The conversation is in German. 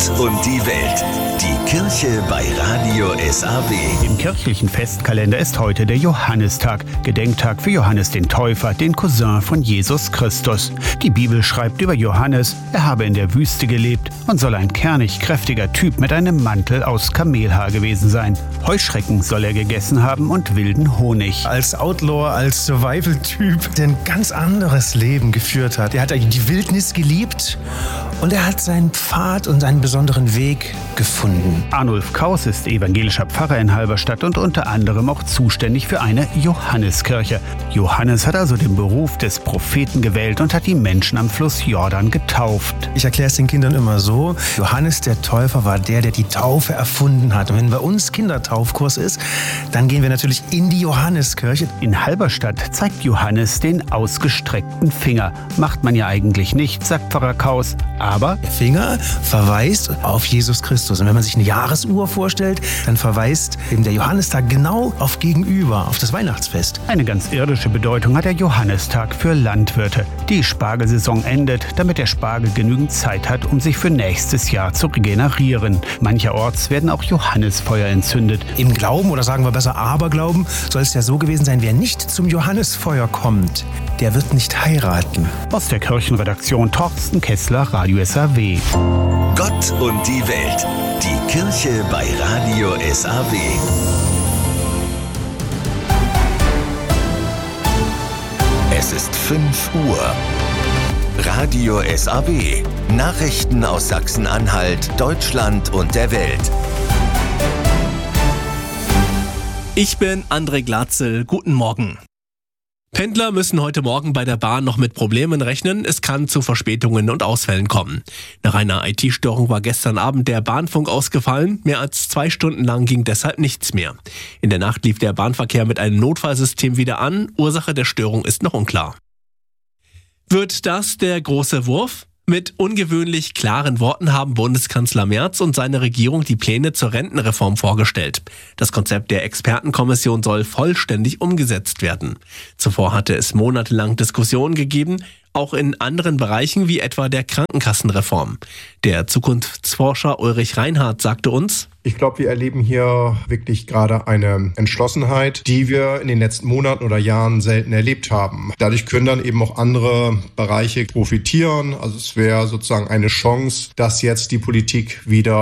Gott und die Welt. Die Kirche bei Radio SAW. Im kirchlichen Festkalender ist heute der Johannistag, Gedenktag für Johannes den Täufer, den Cousin von Jesus Christus. Die Bibel schreibt über Johannes, er habe in der Wüste gelebt und soll ein kernig, kräftiger Typ mit einem Mantel aus Kamelhaar gewesen sein. Heuschrecken soll er gegessen haben und wilden Honig. Als Outlaw, als Survival-Typ, der ein ganz anderes Leben geführt hat. Er hat eigentlich die Wildnis geliebt und er hat seinen Pfad und seinen besonderen Weg gefunden. Arnulf Kaus ist evangelischer Pfarrer in Halberstadt und unter anderem auch zuständig für eine Johanneskirche. Johannes hat also den Beruf des Propheten gewählt und hat die Menschen am Fluss Jordan getauft. Ich erkläre es den Kindern immer so, Johannes der Täufer war der die Taufe erfunden hat. Und wenn bei uns Kindertaufkurs ist, dann gehen wir natürlich in die Johanneskirche. In Halberstadt zeigt Johannes den ausgestreckten Finger. Macht man ja eigentlich nicht, sagt Pfarrer Kaus, aber der Finger verweist auf Jesus Christus. Und wenn man sich eine Jahresuhr vorstellt, dann verweist eben der Johannistag genau auf Gegenüber, auf das Weihnachtsfest. Eine ganz irdische Bedeutung hat der Johannistag für Landwirte. Die Spargelsaison endet, damit der Spargel genügend Zeit hat, um sich für nächstes Jahr zu regenerieren. Mancherorts werden auch Johannisfeuer entzündet. Im Glauben, oder sagen wir besser Aberglauben, soll es ja so gewesen sein, wer nicht zum Johannisfeuer kommt, der wird nicht heiraten. Aus der Kirchenredaktion Torsten Kessler, Radio SAW. Gott und die Welt. Die Kirche bei Radio SAW. Es ist 5 Uhr. Radio SAW. Nachrichten aus Sachsen-Anhalt, Deutschland und der Welt. Ich bin André Glatzel. Guten Morgen. Pendler müssen heute Morgen bei der Bahn noch mit Problemen rechnen. Es kann zu Verspätungen und Ausfällen kommen. Nach einer IT-Störung war gestern Abend der Bahnfunk ausgefallen. Mehr als 2 Stunden lang ging deshalb nichts mehr. In der Nacht lief der Bahnverkehr mit einem Notfallsystem wieder an. Ursache der Störung ist noch unklar. Wird das der große Wurf? Mit ungewöhnlich klaren Worten haben Bundeskanzler Merz und seine Regierung die Pläne zur Rentenreform vorgestellt. Das Konzept der Expertenkommission soll vollständig umgesetzt werden. Zuvor hatte es monatelang Diskussionen gegeben, auch in anderen Bereichen wie etwa der Krankenkassenreform. Der Zukunftsforscher Ulrich Reinhardt sagte uns: Ich glaube, wir erleben hier wirklich gerade eine Entschlossenheit, die wir in den letzten Monaten oder Jahren selten erlebt haben. Dadurch können dann eben auch andere Bereiche profitieren. Also es wäre sozusagen eine Chance, dass jetzt die Politik wieder